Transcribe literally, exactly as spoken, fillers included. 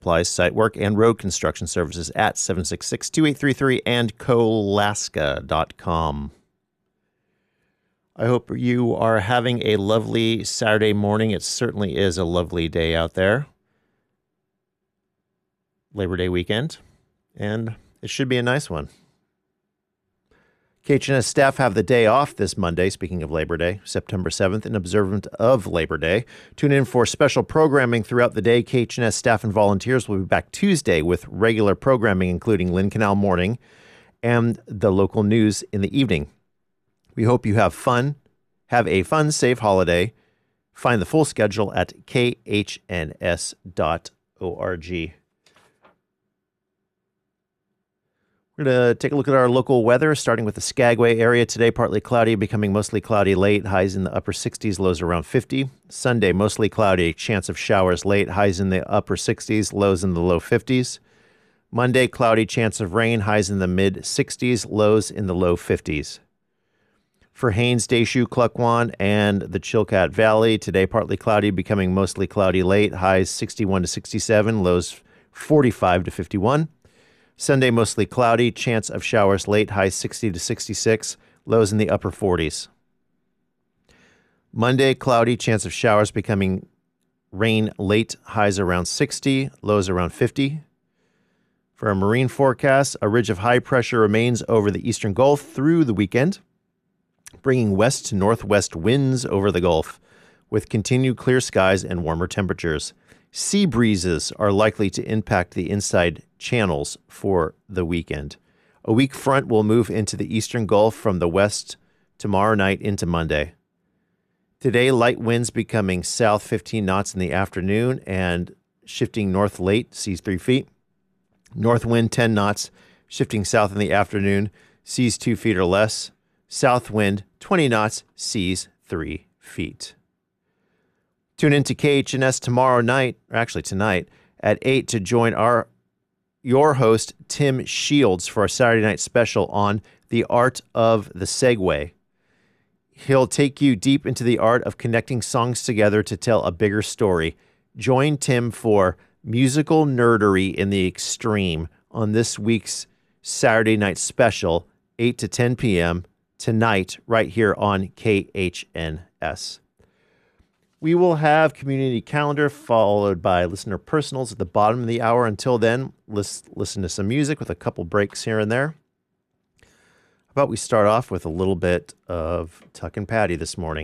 Supplies, site work, and road construction services at seven six six, two eight three three and colaska dot com. I hope you are having a lovely Saturday morning. It certainly is a lovely day out there. Labor Day weekend, and it should be a nice one. K H N S staff have the day off this Monday, speaking of Labor Day, September seventh, in observance of Labor Day. Tune in for special programming throughout the day. K H N S staff and volunteers will be back Tuesday with regular programming, including Lynn Canal Morning and the local news in the evening. We hope you have fun. Have a fun, safe holiday. Find the full schedule at k h n s dot org. We're going to take a look at our local weather, starting with the Skagway area today. Partly cloudy, becoming mostly cloudy late. Highs in the upper sixties, lows around fifty. Sunday, mostly cloudy, chance of showers late. Highs in the upper sixties, lows in the low fifties. Monday, cloudy, chance of rain. Highs in the mid sixties, lows in the low fifties. For Haines, Deschutes, Klukwan, and the Chilkat Valley, today partly cloudy, becoming mostly cloudy late. Highs sixty-one to sixty-seven, lows forty-five to fifty-one. Sunday, mostly cloudy, chance of showers late, highs sixty to sixty-six, lows in the upper forties. Monday, cloudy, chance of showers, becoming rain late, highs around sixty, lows around fifty. For a marine forecast, a ridge of high pressure remains over the eastern Gulf through the weekend, bringing west to northwest winds over the Gulf, with continued clear skies and warmer temperatures. Sea breezes are likely to impact the inside channels for the weekend. A weak front will move into the eastern Gulf from the west tomorrow night into Monday. Today, light winds becoming south fifteen knots in the afternoon and shifting north late, seas three feet. North wind ten knots, shifting south in the afternoon, seas two feet or less. South wind twenty knots, seas three feet. Tune in to K H N S tomorrow night, or actually tonight, at eight to join our your host, Tim Shields, for our Saturday night special on the art of the segue. He'll take you deep into the art of connecting songs together to tell a bigger story. Join Tim for musical nerdery in the extreme on this week's Saturday night special, eight to ten p.m. tonight, right here on K H N S. We will have community calendar followed by listener personals at the bottom of the hour. Until then, let's listen to some music with a couple breaks here and there. How about we start off with a little bit of Tuck and Patty this morning.